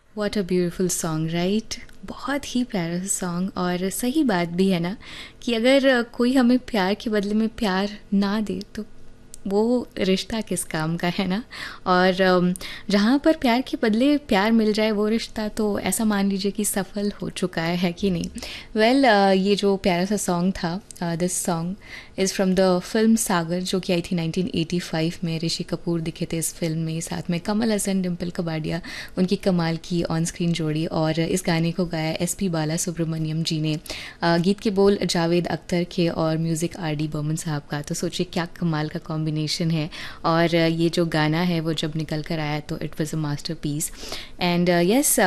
What a beautiful song right. बहुत ही प्यारा song और सही बात भी है ना कि अगर कोई हमें प्यार के बदले में प्यार ना दे तो वो रिश्ता किस काम का है ना। और जहाँ पर प्यार के बदले प्यार मिल जाए वो रिश्ता तो ऐसा मान लीजिए कि सफल हो चुका है कि नहीं। वेल ये जो प्यारा सा सॉन्ग था, this song is from the film सागर, जो कि आई थी 1985 में। ऋषि कपूर दिखे थे इस फिल्म में, साथ में कमल हसन, डिम्पल कबाडिया, उनकी कमाल की ऑन स्क्रीन जोड़ी। और इस गाने को गाया एसपी बाला सुब्रमण्यम जी ने। गीत के बोल जावेद अख्तर के और म्यूज़िक आर.डी. बर्मन साहब का। तो सोचिए क्या कमाल का कॉम्बिनेशन है। और ये जो गाना है वो जब निकल कर आया तो it was a masterpiece. And yes,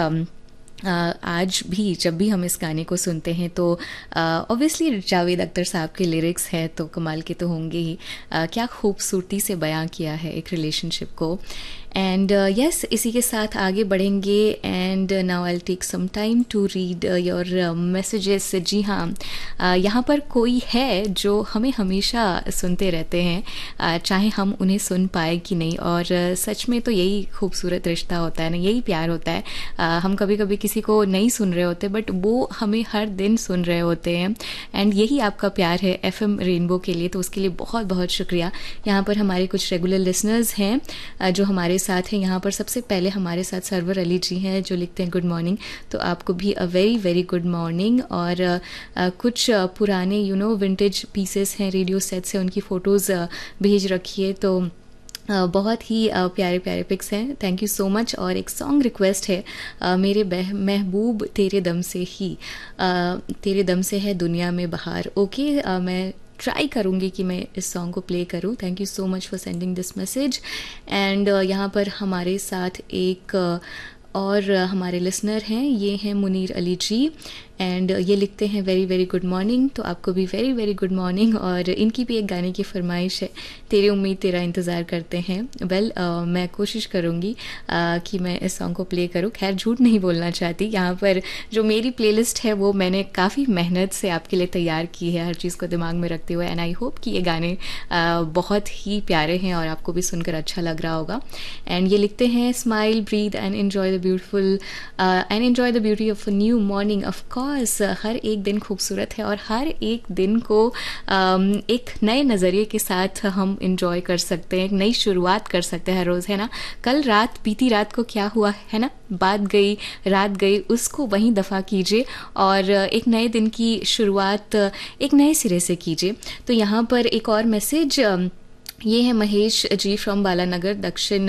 आज भी जब भी हम इस गाने को सुनते हैं तो ऑब्वियसली जावेद अख्तर साहब के लिरिक्स हैं तो कमाल के तो होंगे ही। क्या खूबसूरती से बयां किया है एक रिलेशनशिप को। एंड यस, इसी के साथ आगे बढ़ेंगे। And now I take some time to read your messages. जी हाँ, यहाँ पर कोई है जो हमें हमेशा सुनते रहते हैं, चाहे हम उन्हें सुन पाए कि नहीं। और सच में तो यही खूबसूरत रिश्ता होता है ना, यही प्यार होता है। हम कभी कभी किसी को नहीं सुन रहे होते बट वो हमें हर दिन सुन रहे होते हैं। एंड यही आपका प्यार है एफएम रेनबो के लिए, तो उसके लिए बहुत बहुत शुक्रिया। यहाँ पर हमारे कुछ रेगुलर लिसनर्स हैं जो हमारे साथ हैं। यहाँ पर सबसे पहले हमारे साथ सरवर अली जी हैं जो लिखते हैं गुड मॉर्निंग। तो आपको भी a very very good morning. और कुछ पुराने विंटेज पीसेस हैं, रेडियो सेट से, उनकी फ़ोटोज़ भेज रखी है। तो बहुत ही प्यारे प्यारे पिक्स हैं, थैंक यू सो मच। और एक सॉन्ग रिक्वेस्ट है, मेरे महबूब तेरे दम से ही, तेरे दम से है दुनिया में बहार। ओके, मैं ट्राई करूँगी कि मैं इस सॉन्ग को प्ले करूँ। Thank you so much for sending this message. And यहाँ पर हमारे साथ एक और हमारे लिसनर हैं, ये हैं मुनीर अली जी। एंड ये लिखते हैं वेरी वेरी गुड मॉर्निंग। तो आपको भी वेरी वेरी गुड मॉर्निंग। और इनकी भी एक गाने की फरमाइश है, तेरी उम्मीद तेरा इंतज़ार करते हैं। वेल, मैं कोशिश करूँगी कि मैं इस सॉन्ग को प्ले करूँ। खैर झूठ नहीं बोलना चाहती, यहाँ पर जो मेरी प्लेलिस्ट है वो मैंने काफ़ी मेहनत से आपके लिए तैयार की है, हर चीज़ को दिमाग में रखते हुए। एंड आई होप कि ये गाने बहुत ही प्यारे हैं और आपको भी सुनकर अच्छा लग रहा होगा। एंड ये लिखते हैं smile breathe and enjoy the beautiful and enjoy the beauty of a new morning. Of course हर एक दिन खूबसूरत है और हर एक दिन को एक नए नज़रिए के साथ हम इंजॉय कर सकते हैं, एक नई शुरुआत कर सकते हैं हर रोज़, है ना। कल रात, बीती रात को क्या हुआ है ना, बात गई रात गई, उसको वहीं दफ़ा कीजिए और एक नए दिन की शुरुआत एक नए सिरे से कीजिए। तो यहाँ पर एक और मैसेज, ये है महेश जी फ्रॉम बालानगर दक्षिण।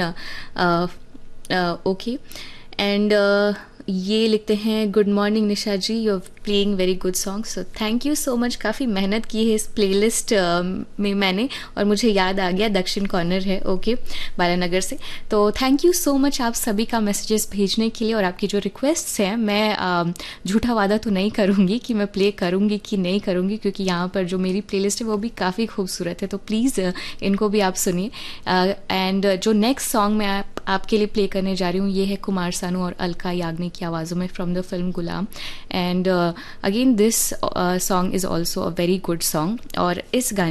ओके। एंड ये लिखते हैं good morning Nisha ji, you are playing very good song. So thank you so much. काफ़ी मेहनत की है इस प्लेलिस्ट में मैंने, और मुझे याद आ गया दक्षिण कॉर्नर है, ओके, बालानगर से। तो थैंक यू सो मच आप सभी का मैसेजेस भेजने के लिए और आपकी जो रिक्वेस्ट्स हैं। मैं झूठा वादा तो नहीं करूँगी कि मैं प्ले करूँगी कि नहीं करूँगी, क्योंकि यहाँ पर जो मेरी प्लेलिस्ट है वो भी काफ़ी खूबसूरत है। तो प्लीज़ इनको भी आप सुनिए। एंड जो नेक्स्ट सॉन्ग मैं आपके लिए प्ले करने जा रही हूँ ये है कुमार सानू और अलका याग्निक की आवाज़ों में from the film Ghulam. And again this song is also a very good song. और इस गाने